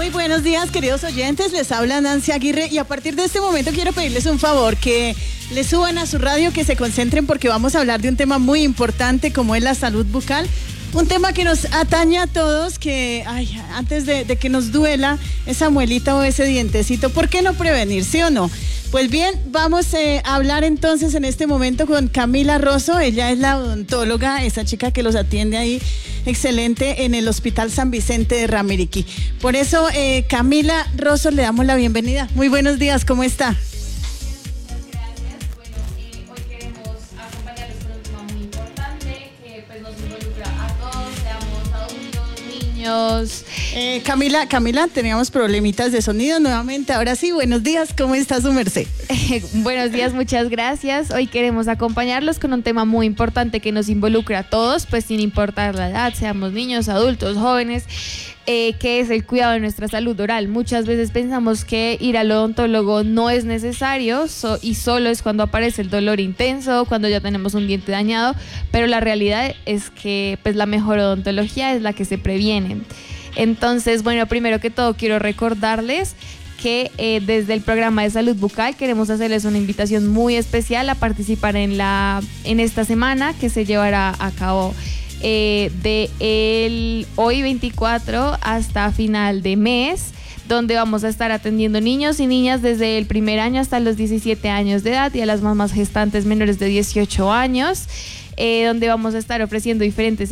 Muy buenos días, queridos oyentes, les habla Nancy Aguirre y a partir de este momento quiero pedirles un favor, que le suban a su radio, que se concentren porque vamos a hablar de un tema muy importante como es la salud bucal. Un tema que nos atañe a todos, que antes de que nos duela esa muelita o ese dientecito, ¿por qué no prevenir, sí o no? Pues bien, vamos a hablar entonces en este momento con Camila Rosso. Ella es la odontóloga, esa chica que los atiende ahí, excelente, en el Hospital San Vicente de Ramiriquí. Por eso, Camila Rosso, le damos la bienvenida. Muy buenos días, ¿cómo está? Camila, teníamos problemitas de sonido nuevamente. Ahora sí, buenos días, ¿cómo está su merced? Buenos días, muchas gracias. Hoy queremos acompañarlos con un tema muy importante que nos involucra a todos, pues sin importar la edad, seamos niños, adultos, jóvenes, que es el cuidado de nuestra salud oral. Muchas veces pensamos que ir al odontólogo no es necesario y solo es cuando aparece el dolor intenso, cuando ya tenemos un diente dañado, pero la realidad es que pues la mejor odontología es la que se previene. Entonces, bueno, primero que todo quiero recordarles que desde el programa de salud bucal queremos hacerles una invitación muy especial a participar en esta semana que se llevará a cabo de hoy 24 hasta final de mes, donde vamos a estar atendiendo niños y niñas desde el primer año hasta los 17 años de edad y a las mamás gestantes menores de 18 años, donde vamos a estar ofreciendo diferentes